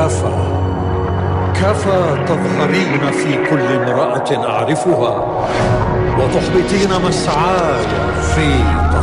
كفى كفى تظهرين في كل امرأة أعرفها وتحبطين مسعاي في